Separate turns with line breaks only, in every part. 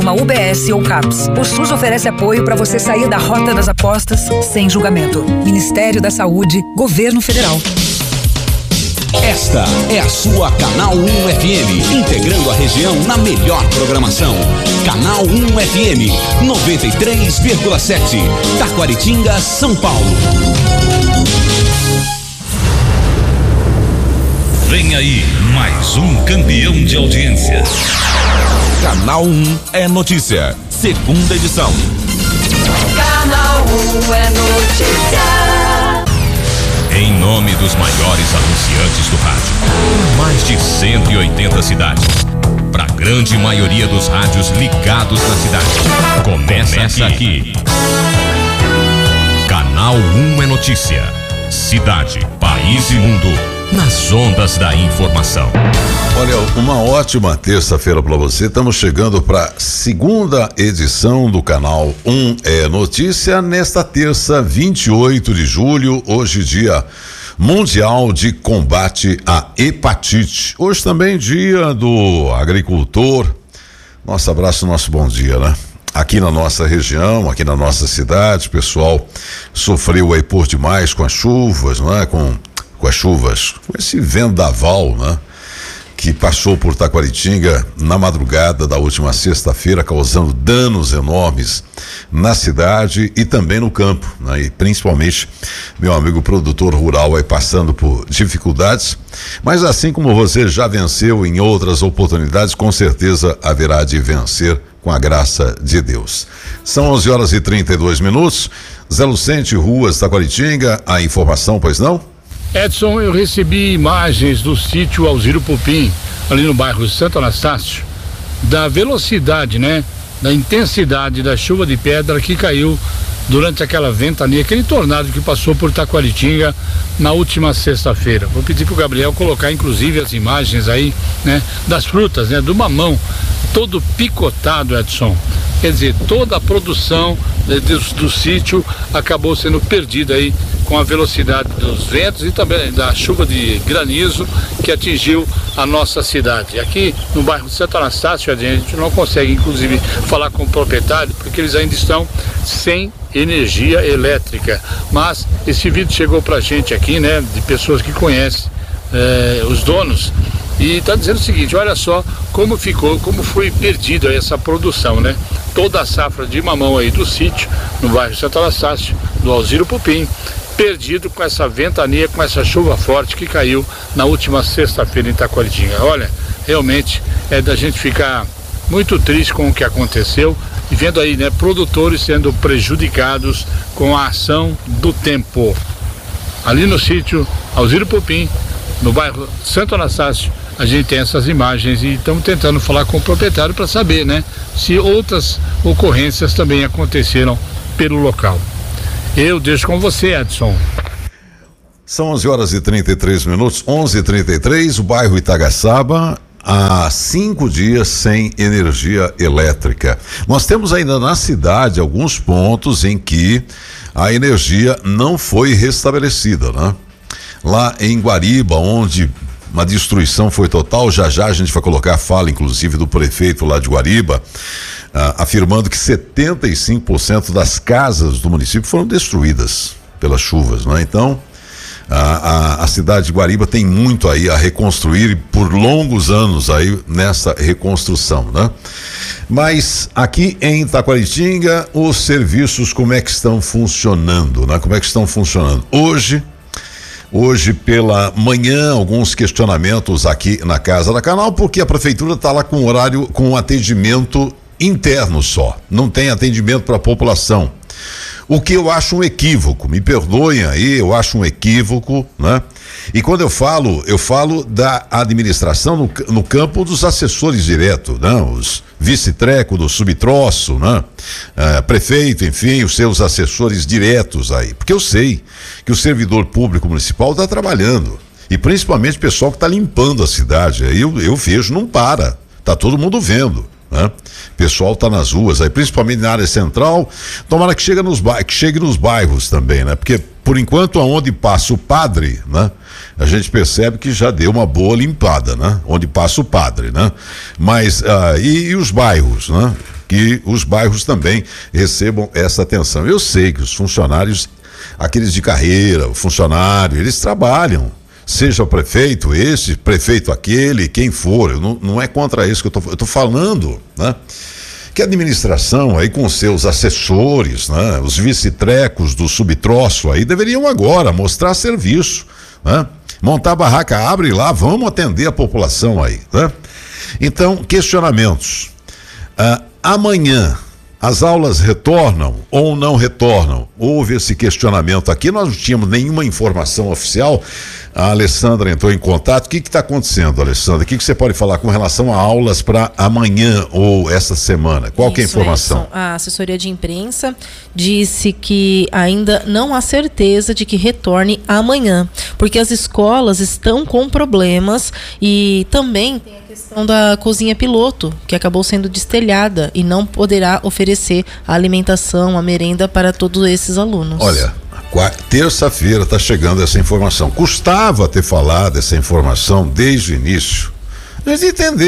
uma UBS ou CAPS. O SUS oferece apoio para você sair da rota das apostas sem julgamento. Ministério da Saúde, Governo Federal.
Esta é a sua Canal 1 FM, integrando a região na melhor programação. Canal 1 FM, 93,7, Taquaritinga, São Paulo.
Vem aí mais um campeão de audiência.
Canal 1 é notícia, segunda edição.
Canal 1 é notícia.
Em nome dos maiores anunciantes do rádio, mais de 180 cidades, para a grande maioria dos rádios ligados na cidade. Começa aqui. Canal 1 é notícia. Cidade, país e mundo, nas ondas da informação.
Olha, uma ótima terça-feira para você. Estamos chegando para a segunda edição do Canal 1 é Notícia, nesta terça, 28 de julho, hoje dia mundial de combate à hepatite. Hoje também dia do agricultor. Nosso abraço, nosso bom dia, né? Aqui na nossa região, aqui na nossa cidade, o pessoal sofreu aí por demais com as chuvas, não é? Com as chuvas, com esse vendaval, né? Que passou por Taquaritinga na madrugada da última sexta-feira, causando danos enormes na cidade e também no campo, né? E principalmente meu amigo produtor rural aí passando por dificuldades, mas assim como você já venceu em outras oportunidades, com certeza haverá de vencer com a graça de Deus. São 11h32, Zé Lucente, ruas Taquaritinga, a informação, pois não?
Edson, eu recebi imagens do sítio Alziro Pupim, ali no bairro Santo Anastácio, da velocidade, né? Da intensidade da chuva de pedra que caiu durante aquela ventania, aquele tornado que passou por Taquaritinga na última sexta-feira. Vou pedir pro Gabriel colocar inclusive as imagens aí, né? Das frutas, né? Do mamão, todo picotado, Edson. Quer dizer, toda a produção do sítio acabou sendo perdida aí com a velocidade dos ventos e também da chuva de granizo que atingiu a nossa cidade. Aqui no bairro Santo Anastácio, a gente não consegue inclusive falar com o proprietário porque eles ainda estão sem energia elétrica. Mas esse vídeo chegou pra gente aqui, né, de pessoas que conhecem os donos. E está dizendo o seguinte, olha só como foi perdido aí essa produção, né? Toda a safra de mamão aí do sítio, no bairro Santo Anastácio, do Alziro Pupim, perdido com essa ventania, com essa chuva forte que caiu na última sexta-feira em Taquaritinga. Olha, realmente é da gente ficar muito triste com o que aconteceu e vendo aí, né, produtores sendo prejudicados com a ação do tempo. Ali no sítio Alziro Pupim, no bairro Santo Anastácio, a gente tem essas imagens e estamos tentando falar com o proprietário para saber, né, se outras ocorrências também aconteceram pelo local. Eu deixo com você, Edson.
São 11h33, 11h33, o bairro Itagaçaba há 5 dias sem energia elétrica. Nós temos ainda na cidade alguns pontos em que a energia não foi restabelecida, né? Lá em Guariba, onde uma destruição foi total, já a gente vai colocar a fala, inclusive, do prefeito lá de Guariba, afirmando que 75% das casas do município foram destruídas pelas chuvas, né? Então, a cidade de Guariba tem muito aí a reconstruir por longos anos aí nessa reconstrução, né? Mas aqui em Taquaritinga, os serviços como é que estão funcionando, né? Como é que estão funcionando? Hoje pela manhã, alguns questionamentos aqui na Casa da Canal, porque a prefeitura está lá com horário, com atendimento interno só, não tem atendimento para a população. O que eu acho um equívoco, me perdoem aí, eu acho um equívoco, né? E quando eu falo da administração no campo dos assessores diretos, né? Os vice-treco do subtroço, né? Prefeito, enfim, os seus assessores diretos aí, porque eu sei que o servidor público municipal está trabalhando, e principalmente o pessoal que está limpando a cidade, aí eu vejo, não para, tá todo mundo vendo, né? O pessoal tá nas ruas aí, principalmente na área central, tomara que chegue nos bairros também, né? Porque por enquanto aonde passa o padre, né? A gente percebe que já deu uma boa limpada, né? Onde passa o padre, né? Mas e os bairros, né? que os bairros também recebam essa atenção. Eu sei que os funcionários, aqueles de carreira, o funcionário, eles trabalham, seja o prefeito esse, prefeito aquele, quem for, não é contra isso que eu tô falando, né? Que a administração aí com seus assessores, né? Os vice-trecos do subtroço aí deveriam agora mostrar serviço, né? Montar a barraca, abre lá, vamos atender a população aí, né? Então, questionamentos. Amanhã as aulas retornam ou não retornam? Houve esse questionamento aqui, nós não tínhamos nenhuma informação oficial. A Alessandra entrou em contato. O que está acontecendo, Alessandra? O que você pode falar com relação a aulas para amanhã ou essa semana? Qual que é a informação?
Edson, a assessoria de imprensa disse que ainda não há certeza de que retorne amanhã, porque as escolas estão com problemas e também tem a questão da cozinha piloto, que acabou sendo destelhada e não poderá oferecer a alimentação, a merenda para todos esses alunos.
Olha, terça-feira está chegando essa informação. Custava ter falado essa informação desde o início. Mas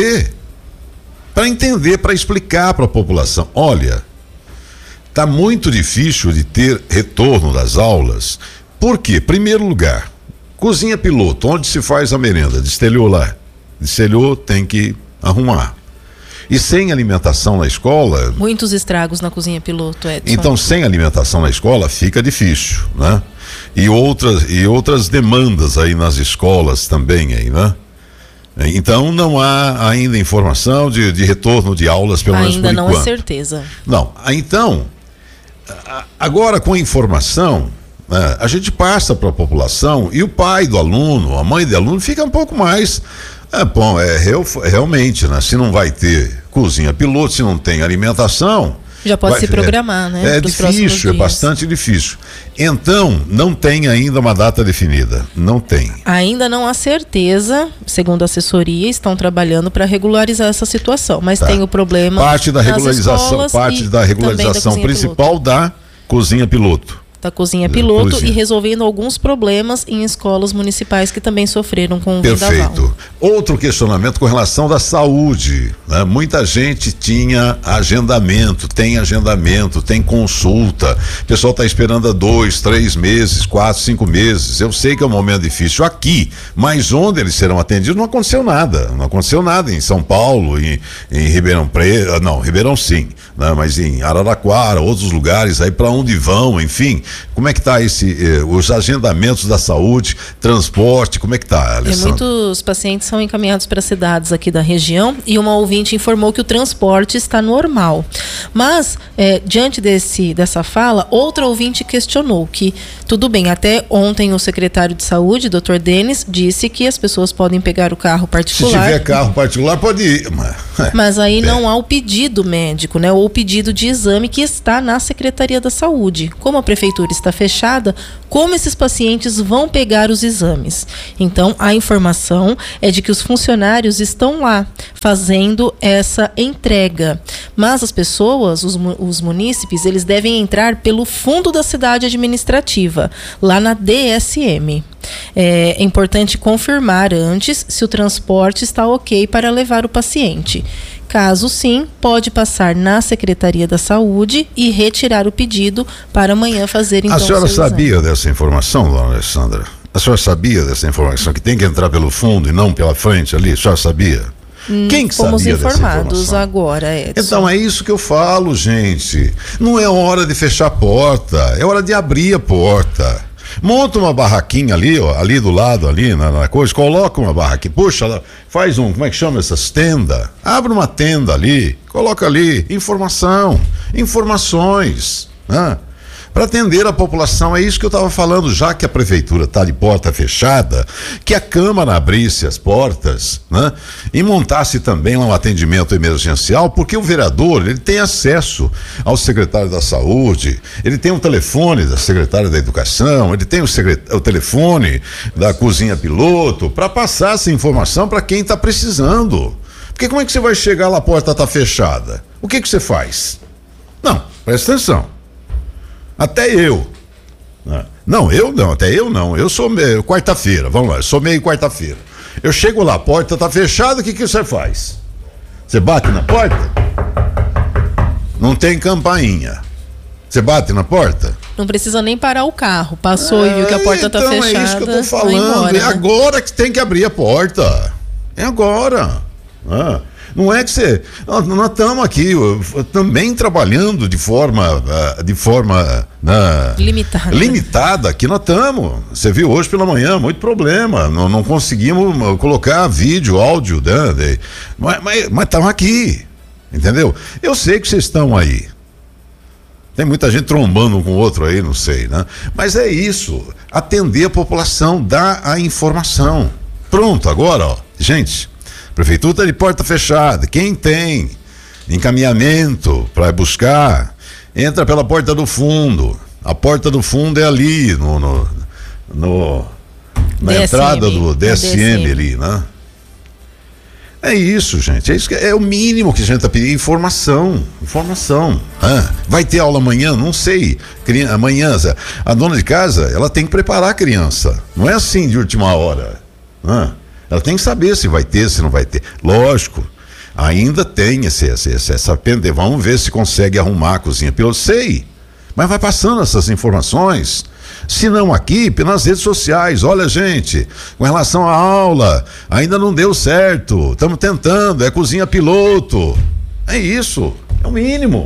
entender, para explicar para a população. Olha, está muito difícil de ter retorno das aulas. Por quê? Primeiro lugar, cozinha piloto, onde se faz a merenda? Destelhou lá. Destelhou, tem que arrumar. E sem alimentação na escola... Muitos estragos na cozinha piloto, Edson. Então, sem alimentação na escola fica difícil, né? E outras demandas aí nas escolas também aí, né? Então, não há ainda informação de retorno de aulas, pelo menos por enquanto. Ainda não é certeza. Não, então, agora com a informação, né, a gente passa para a população e o pai do aluno, a mãe do aluno fica um pouco mais... bom, realmente, né? Se não vai ter cozinha piloto, se não tem alimentação... Já pode se programar, né? É difícil, é bastante difícil. Então, não tem ainda uma data definida. Não tem. Ainda não há certeza, segundo a assessoria, estão trabalhando para regularizar essa situação. Mas tem o problema... Parte da regularização principal da cozinha piloto. Da cozinha piloto e resolvendo alguns problemas em escolas municipais que também sofreram com o vendaval. Perfeito. Outro questionamento com relação da saúde, né? Muita gente tinha agendamento, tem consulta, o pessoal está esperando há 2, 3 meses, 4, 5 meses. Eu sei que é um momento difícil aqui, mas onde eles serão atendidos não aconteceu nada em São Paulo, em Ribeirão Preto, não, Ribeirão sim, né? Mas em Araraquara, outros lugares aí para onde vão, enfim. Como é que está os agendamentos da saúde, transporte, como é que está, Alessandra? Muitos pacientes são encaminhados para cidades aqui da região e uma ouvinte informou que o transporte está normal. Mas, diante dessa fala, outra ouvinte questionou que, tudo bem, até ontem o secretário de saúde, Dr. Denis, disse que as pessoas podem pegar o carro particular. Se tiver carro particular, pode ir. Mas aí não há o pedido médico, né? Ou o pedido de exame que está na Secretaria da Saúde. Como a prefeitura está fechada, como esses pacientes vão pegar os exames? Então, a informação é de que os funcionários estão lá fazendo essa entrega. Mas as pessoas, os munícipes, eles devem entrar pelo fundo da cidade administrativa, lá na DSM. É importante confirmar antes se o transporte está ok para levar o paciente. Caso sim, pode passar na Secretaria da Saúde e retirar o pedido para amanhã fazer então. A senhora sabia dessa informação, dona Alessandra? A senhora sabia dessa informação, que tem que entrar pelo fundo e não pela frente ali? A senhora sabia? Quem que fomos sabia informados agora, Edson. Então é isso que eu falo, gente. Não é hora de fechar a porta, é hora de abrir a porta. Monta uma barraquinha ali, ó, ali do lado, ali na coisa, coloca uma barraquinha, puxa, faz como é que chama essas tendas? Abre uma tenda ali, coloca ali, informações, né? Para atender a população. É isso que eu estava falando, já que a prefeitura está de porta fechada, que a Câmara abrisse as portas, né? E montasse também um atendimento emergencial, porque o vereador, ele tem acesso ao secretário da Saúde, ele tem o telefone da secretária da Educação, ele tem o telefone da cozinha piloto, para passar essa informação para quem está precisando. Porque como é que você vai chegar lá, a porta está fechada? O que você faz? Não, presta atenção. Até eu. Até eu não. Eu sou meio quarta-feira, vamos lá, eu sou meio quarta-feira. Eu chego lá, a porta tá fechada, o que você faz? Você bate na porta? não tem campainha. Você bate na porta?
Não precisa nem parar o carro. Passou e viu que a porta tá fechada.
Então é isso que eu tô falando.
Embora,
é agora que tem que abrir a porta. É agora. Não é que você... Nós estamos aqui também trabalhando de forma limitada. Aqui nós estamos. Você viu hoje pela manhã, muito problema. Não conseguimos colocar vídeo, áudio, né? Mas estamos aqui. Entendeu? Eu sei que vocês estão aí. Tem muita gente trombando um com o outro aí, não sei, né? Mas é isso. Atender a população, dar a informação. Pronto, agora, ó. Gente... Prefeitura está de porta fechada. Quem tem encaminhamento para buscar, entra pela porta do fundo. A porta do fundo é ali, na entrada do DSM ali, né? É isso, gente. É isso que é o mínimo que a gente está pedindo. Informação. Vai ter aula amanhã? Não sei. Amanhã, a dona de casa, ela tem que preparar a criança. Não é assim de última hora. Ela tem que saber se vai ter, se não vai ter. Lógico, ainda tem essa pendência. Vamos ver se consegue arrumar a cozinha. Eu sei, mas vai passando essas informações. Se não aqui, nas redes sociais. Olha, gente, com relação à aula, ainda não deu certo. Estamos tentando, é cozinha piloto. É isso, é o mínimo.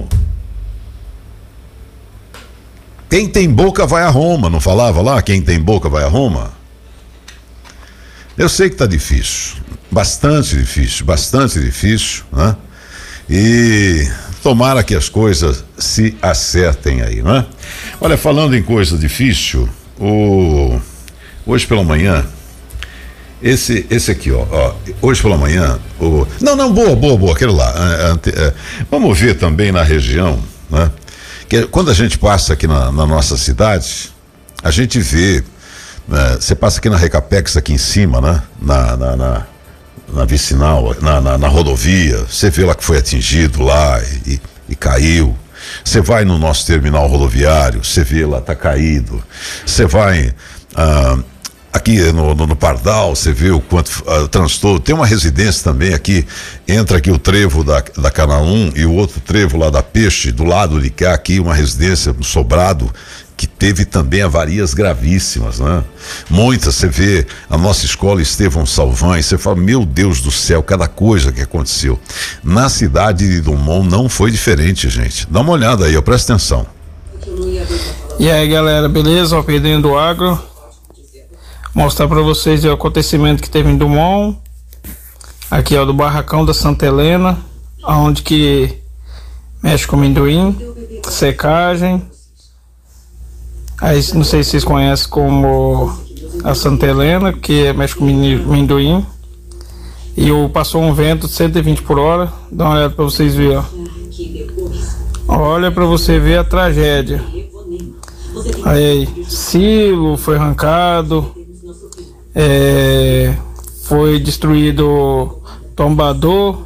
Quem tem boca vai a Roma, não falava lá? Quem tem boca vai a Roma? Eu sei que está difícil, bastante difícil, né? E tomara que as coisas se acertem aí, né? Olha, falando em coisa difícil, hoje pela manhã, esse aqui, ó, hoje pela manhã, boa, aquele lá, vamos ver também na região, né? Que quando a gente passa aqui na nossa cidade, a gente vê. Você passa aqui na Recapex, aqui em cima, né? Na vicinal, na rodovia, você vê lá que foi atingido lá e caiu. Você vai no nosso terminal rodoviário, você vê lá, tá caído. Você vai aqui no Pardal, você vê o quanto transtorno. Tem uma residência também aqui, entra aqui o trevo da Canaã e o outro trevo lá da Peixe, do lado de cá, aqui uma residência no Sobrado, que teve também avarias gravíssimas, né? Muitas, você vê a nossa escola Estevão Salvães, você fala, meu Deus do céu, cada coisa que aconteceu. Na cidade de Dumont não foi diferente, gente. Dá uma olhada aí, presta atenção.
E aí, galera, beleza? O Pedrinho do Agro. Mostrar para vocês o acontecimento que teve em Dumont. Aqui, ó, do barracão da Santa Helena, onde que mexe com amendoim, secagem. Aí não sei se vocês conhecem como a Santa Helena, que mexe com amendoim. E passou um vento de 120 por hora. Dá uma olhada para vocês verem. Olha para você ver a tragédia. Aí, silo foi arrancado. Foi destruído tombador.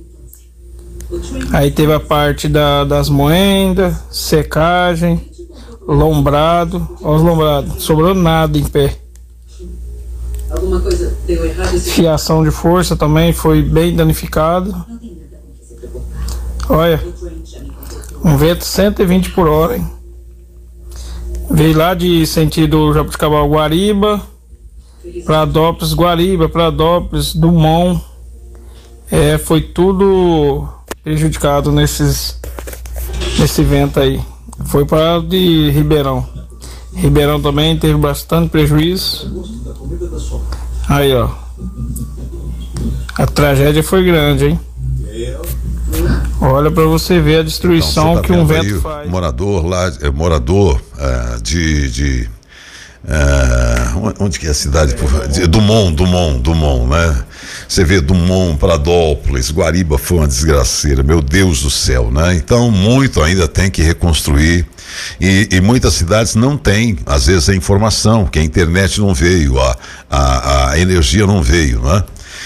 Aí teve a parte das moendas, secagem. Lombrado, olha os lombrados, sobrou nada em pé. Alguma coisa deu errado? Fiação de força também foi bem danificado. Olha, um vento 120 por hora, hein? Veio lá de sentido Jabuticabal Guariba, Pradópolis, Guariba, Pradópolis, Dumont. Foi tudo prejudicado nesse vento aí. Foi para de Ribeirão. Ribeirão também teve bastante prejuízo. Aí, ó. A tragédia foi grande, hein? Olha para você ver a destruição então, que um vento faz.
Morador lá, onde que é a cidade? Dumont, né? Você vê Dumont, Pradópolis, Guariba foi uma desgraceira, meu Deus do céu, né? Então muito ainda tem que reconstruir e muitas cidades não têm, às vezes, a informação, que a internet não veio, a energia não veio, né?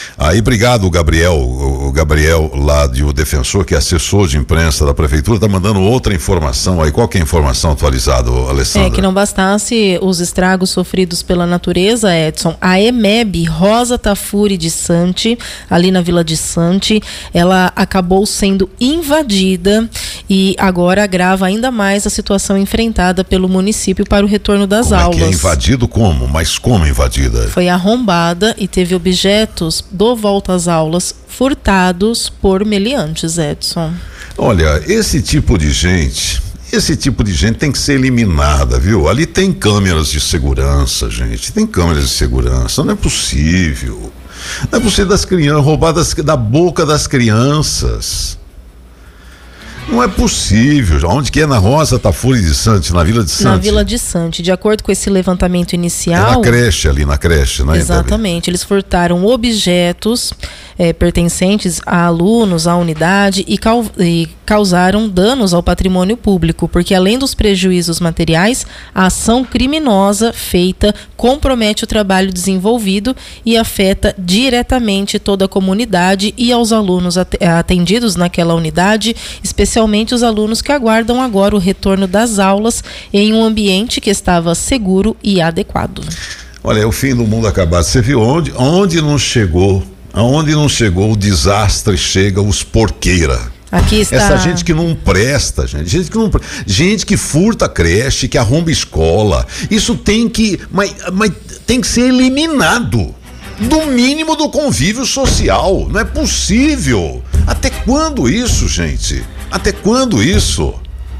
Aí, obrigado, Gabriel. O Gabriel lá de O Defensor, que é assessor de imprensa da prefeitura, tá mandando outra informação aí. Qual que é a informação atualizada, Alessandra?
Que não bastasse os estragos sofridos pela natureza, Edson, a EMEB Rosa Tafuri de Sante, ali na Vila de Sante, ela acabou sendo invadida e agora agrava ainda mais a situação enfrentada pelo município para o retorno das aulas.
Que é invadido como? Mas como invadida?
Foi arrombada e teve objetos do volta às aulas furtados por meliantes, Edson.
Olha, esse tipo de gente tem que ser eliminada, viu? Ali tem câmeras de segurança, gente. Tem câmeras de segurança. Não é possível. Não é possível das crianças, roubar da boca das crianças. Não é possível. Onde que é? Na Rosa Tafuri de Sante, na Vila de Sante?
Na Vila de Sante. De acordo com esse levantamento inicial...
É na creche, ali na creche, né?
Exatamente. Eles furtaram objetos pertencentes a alunos, à unidade e causaram danos ao patrimônio público, porque além dos prejuízos materiais, a ação criminosa feita compromete o trabalho desenvolvido e afeta diretamente toda a comunidade e aos alunos atendidos naquela unidade, especialmente os alunos que aguardam agora o retorno das aulas em um ambiente que estava seguro e adequado.
Olha, é o fim do mundo acabado. Você viu onde não chegou? Aonde não chegou o desastre, chega os porqueira.
Aqui está...
Essa gente que não presta, gente que furta creche, que arromba escola. Isso tem que, mas tem que ser eliminado do mínimo do convívio social. Não é possível. Até quando isso, gente? Até quando isso?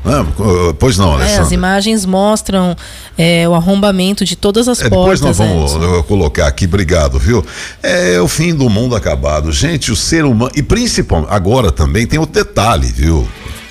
Pois não, Alessandra.
As imagens mostram o arrombamento de todas as
Depois
portas.
nós vamos colocar aqui, obrigado, viu? É o fim do mundo acabado. Gente, o ser humano, e principalmente, agora também tem o detalhe, viu?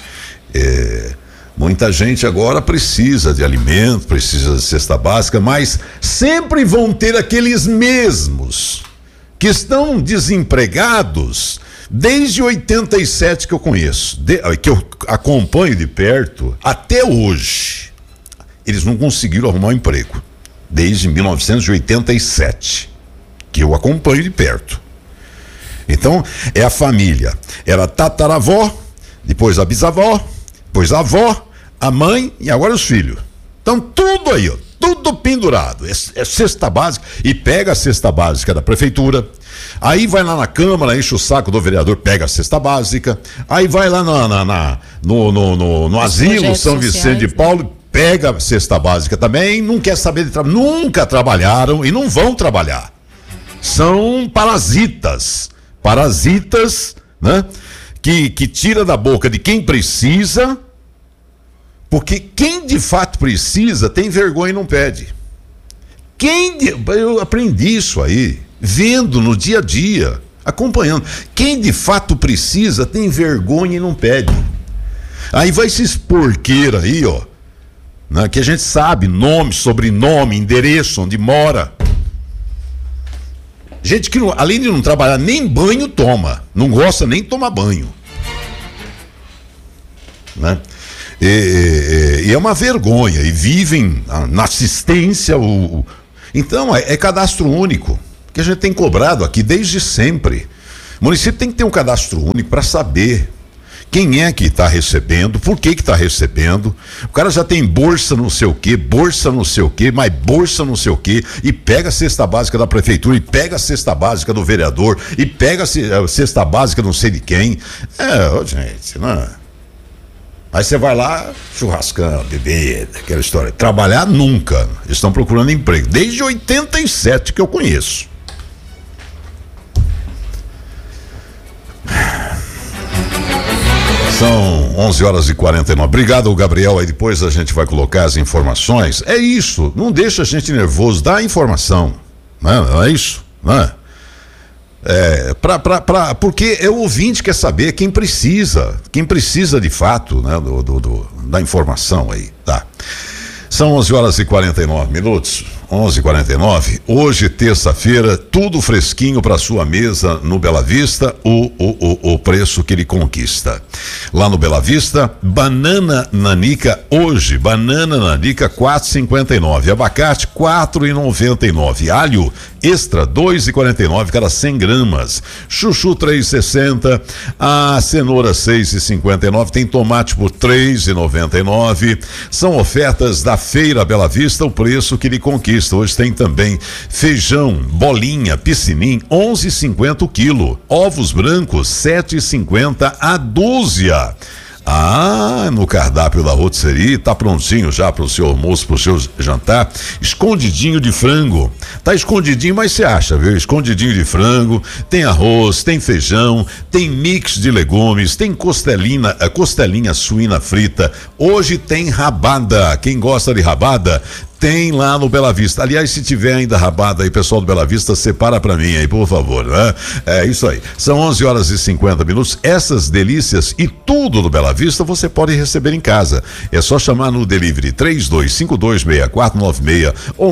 Muita gente agora precisa de alimento, precisa de cesta básica, mas sempre vão ter aqueles mesmos que estão desempregados desde 87 que eu conheço, que eu acompanho de perto, até hoje. Eles não conseguiram arrumar um emprego. Desde 1987, que eu acompanho de perto. Então, é a família. Era a tataravó, depois a bisavó, depois a avó, a mãe e agora os filhos. Então, tudo aí, ó, tudo pendurado. É cesta básica. E pega a cesta básica da prefeitura. Aí vai lá na Câmara, enche o saco do vereador, pega a cesta básica. Aí vai lá no asilo São Vicente de Paulo, pega a cesta básica também. Não quer saber de trabalho. Nunca trabalharam e não vão trabalhar. São parasitas. Parasitas, né? Que tira da boca de quem precisa. Porque quem de fato precisa tem vergonha e não pede. Eu aprendi isso aí, vendo no dia a dia, acompanhando. Quem de fato precisa tem vergonha e não pede. Aí vai esses porqueira aí, ó, né, que a gente sabe nome, sobrenome, endereço, onde mora. Gente que além de não trabalhar, nem banho toma, não gosta nem de tomar banho, né? E é uma vergonha, e vivem na assistência. Então é cadastro único que a gente tem cobrado aqui desde sempre. O município tem que ter um cadastro único para saber quem é que está recebendo, por que está recebendo. O cara já tem bolsa não sei o que, mais bolsa não sei o que, e pega a cesta básica da prefeitura, e pega a cesta básica do vereador, e pega a cesta básica não sei de quem. Gente, não é? Aí você vai lá, churrascão, bebida, aquela história. Trabalhar nunca. Eles estão procurando emprego. Desde 87 que eu conheço. São 11h49. Obrigado, Gabriel. Aí depois a gente vai colocar as informações. É isso. Não deixa a gente nervoso. Dá a informação. Não é isso? Não é? Porque o ouvinte quer saber quem precisa de fato, né, da informação aí, tá? São 11h49. 11:49. Hoje, terça-feira, tudo fresquinho para sua mesa no Bela Vista, o preço que ele conquista. Lá no Bela Vista, banana nanica hoje, banana nanica 4,59, abacate 4,99, alho extra 2,49 cada 100 gramas, chuchu 3,60, a cenoura 6,59, tem tomate por 3,99. São ofertas da Feira Bela Vista, o preço que ele conquista. Hoje tem também feijão, bolinha, piscinim, 11,50 o quilo. Ovos brancos, 7,50 a dúzia. No cardápio da rotisserie, tá prontinho já pro seu almoço, pro seu jantar, escondidinho de frango. Tá escondidinho, mas você acha, viu? Escondidinho de frango, tem arroz, tem feijão, tem mix de legumes, tem costelinha suína frita. Hoje tem rabada. Quem gosta de rabada, tem lá no Bela Vista. Aliás, se tiver ainda rabada aí, pessoal do Bela Vista, separa pra mim aí, por favor, né? É isso aí. São 11h50. Essas delícias e tudo do Bela Vista você pode receber em casa. É só chamar no delivery 32526496 ou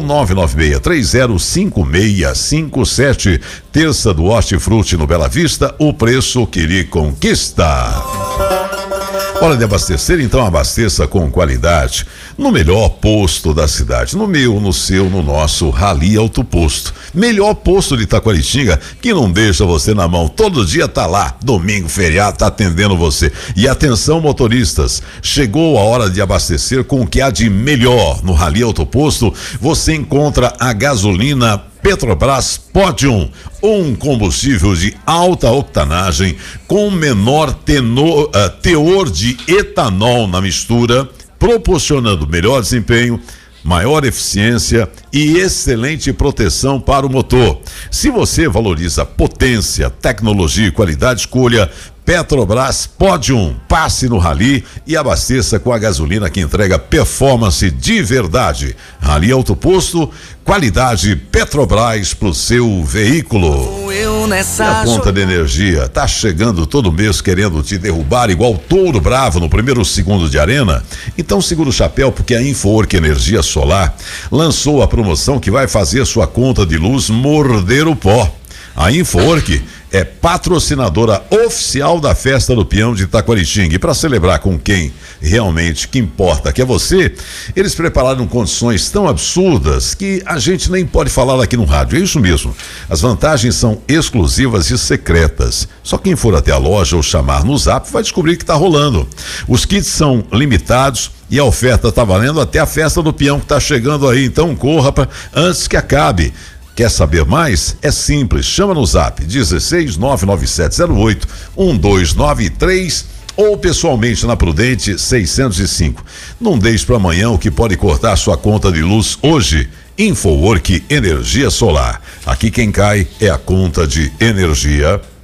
996305657. Terça do Hortifruti no Bela Vista, o preço que lhe conquista. Hora de abastecer, então abasteça com qualidade no melhor posto da cidade, no meu, no seu, no nosso Rally Auto Posto. Melhor posto de Taquaritinga, que não deixa você na mão, todo dia tá lá, domingo, feriado, tá atendendo você. E atenção, motoristas, chegou a hora de abastecer com o que há de melhor. No Rally Auto Posto você encontra a gasolina Petrobras Podium, um combustível de alta octanagem com menor teor de etanol na mistura, proporcionando melhor desempenho, maior eficiência e excelente proteção para o motor. Se você valoriza potência, tecnologia e qualidade, escolha Petrobras Podium. Passe no Rally e abasteça com a gasolina que entrega performance de verdade. Rally Auto Posto, qualidade Petrobras pro seu veículo. E a conta de energia tá chegando todo mês querendo te derrubar igual touro bravo no primeiro segundo de arena? Então segura o chapéu, porque a InfoWorks Energia Solar lançou a promoção que vai fazer sua conta de luz morder o pó. A InfoWorks é patrocinadora oficial da Festa do Peão de Taquaritinga. E para celebrar com quem realmente que importa, que é você, eles prepararam condições tão absurdas que a gente nem pode falar aqui no rádio. É isso mesmo. As vantagens são exclusivas e secretas. Só quem for até a loja ou chamar no Zap vai descobrir que está rolando. Os kits são limitados e a oferta está valendo até a Festa do Peão que está chegando aí. Então corra antes que acabe. Quer saber mais? É simples, chama no Zap 16 99708 1293 ou pessoalmente na Prudente 605. Não deixe para amanhã o que pode cortar sua conta de luz hoje. InfoWorks Energia Solar. Aqui quem cai é a conta de energia